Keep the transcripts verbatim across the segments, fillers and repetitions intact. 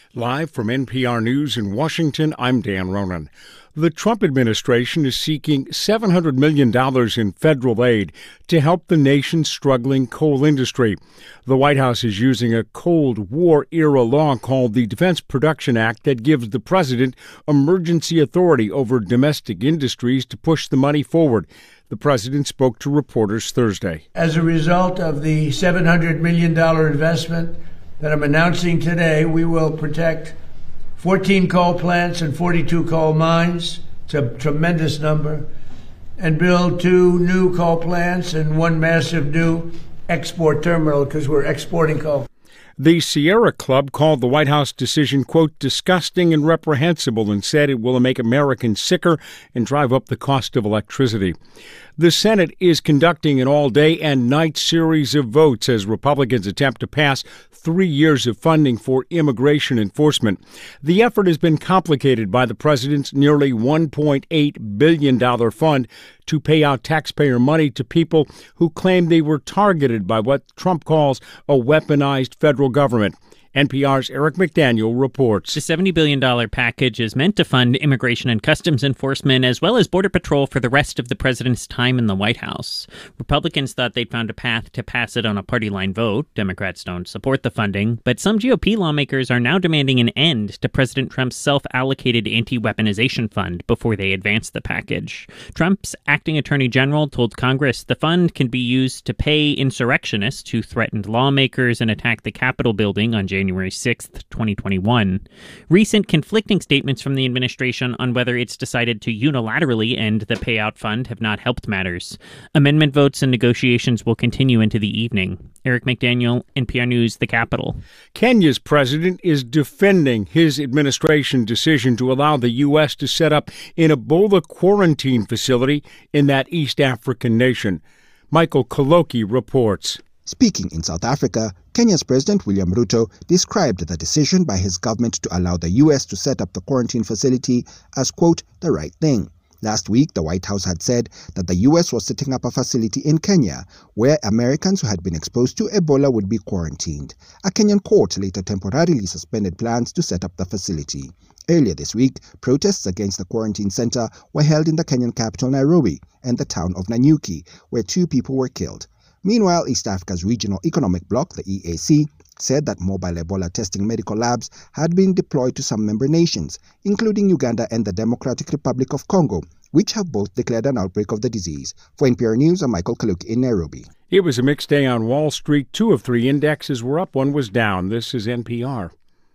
Live from N P R News in Washington, I'm Dan Ronan. The Trump administration is seeking seven hundred million dollars in federal aid to help the nation's struggling coal industry. The White House is using a Cold War-era law called the Defense Production Act that gives the president emergency authority over domestic industries to push the money forward. The president spoke to reporters Thursday. As a result of the seven hundred million dollars investment that I'm announcing today, we will protect fourteen coal plants and forty-two coal mines. It's a tremendous number. And build two new coal plants and one massive new export terminal because we're exporting coal. The Sierra Club called the White House decision, quote, disgusting and reprehensible, and said it will make Americans sicker and drive up the cost of electricity. The Senate is conducting an all-day and night series of votes as Republicans attempt to pass three years of funding for immigration enforcement. The effort has been complicated by the president's nearly one point eight billion dollars fund to pay out taxpayer money to people who claim they were targeted by what Trump calls a weaponized federal government. N P R's Eric McDaniel reports. The seventy billion dollars package is meant to fund immigration and customs enforcement as well as Border Patrol for the rest of the president's time in the White House. Republicans thought they'd found a path to pass it on a party line vote. Democrats don't support the funding, but some G O P lawmakers are now demanding an end to President Trump's self-allocated anti-weaponization fund before they advance the package. Trump's acting attorney general told Congress the fund can be used to pay insurrectionists who threatened lawmakers and attacked the Capitol building on January January sixth, twenty twenty-one. Recent conflicting statements from the administration on whether it's decided to unilaterally end the payout fund have not helped matters. Amendment votes and negotiations will continue into the evening. Eric McDaniel, N P R News, The Capitol. Kenya's president is defending his administration's decision to allow the U S to set up an Ebola quarantine facility in that East African nation. Michael Kaloki reports. Speaking in South Africa, Kenya's President William Ruto described the decision by his government to allow the U S to set up the quarantine facility as, quote, the right thing. Last week, the White House had said that the U S was setting up a facility in Kenya where Americans who had been exposed to Ebola would be quarantined. A Kenyan court later temporarily suspended plans to set up the facility. Earlier this week, protests against the quarantine center were held in the Kenyan capital, Nairobi, and the town of Nanyuki, where two people were killed. Meanwhile, East Africa's Regional Economic Bloc, the E A C, said that mobile Ebola testing medical labs had been deployed to some member nations, including Uganda and the Democratic Republic of Congo, which have both declared an outbreak of the disease. For N P R News, I'm Michael Kaluki in Nairobi. It was a mixed day on Wall Street. Two of three indexes were up, one was down. This is N P R.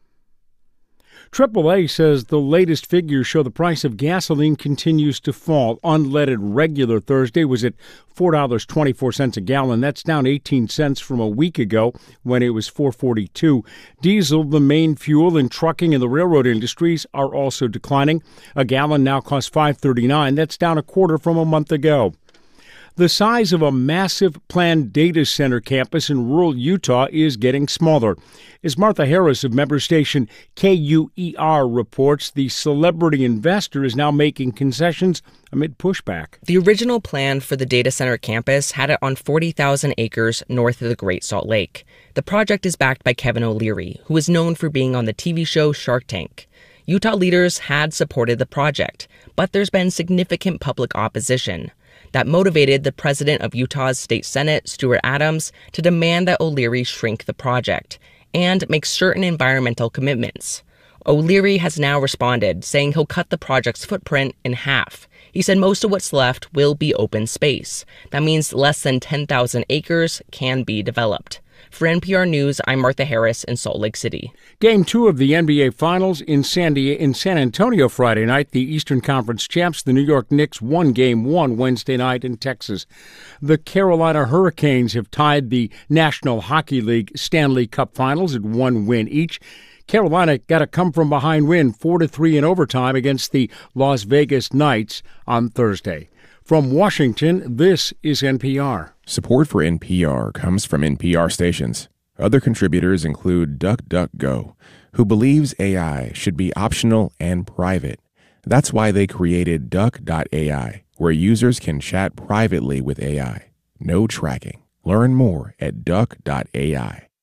triple A says the latest figures show the price of gasoline continues to fall. Unleaded regular Thursday was at four dollars and twenty-four cents a gallon. That's down eighteen cents from a week ago when it was four dollars and forty-two cents. Diesel, the main fuel in trucking and the railroad industries, are also declining. A gallon now costs five dollars and thirty-nine cents. That's down a quarter from a month ago. The size of a massive planned data center campus in rural Utah is getting smaller. As Martha Harris of member station K U E R reports, the celebrity investor is now making concessions amid pushback. The original plan for the data center campus had it on forty thousand acres north of the Great Salt Lake. The project is backed by Kevin O'Leary, who is known for being on the T V show Shark Tank. Utah leaders had supported the project, but there's been significant public opposition. That motivated the president of Utah's State Senate, Stuart Adams, to demand that O'Leary shrink the project and make certain environmental commitments. O'Leary has now responded, saying he'll cut the project's footprint in half. He said most of what's left will be open space. That means less than ten thousand acres can be developed. For N P R News, I'm Martha Harris in Salt Lake City. Game two of the N B A Finals in San, Di- in San Antonio Friday night. The Eastern Conference champs, the New York Knicks, won Game one Wednesday night in Texas. The Carolina Hurricanes have tied the National Hockey League Stanley Cup Finals at one win each. Carolina got a come-from-behind win, four to three in overtime against the Las Vegas Knights on Thursday. From Washington, this is N P R. Support for N P R comes from N P R stations. Other contributors include DuckDuckGo, who believes A I should be optional and private. That's why they created Duck dot A I, where users can chat privately with A I. No tracking. Learn more at Duck dot A I.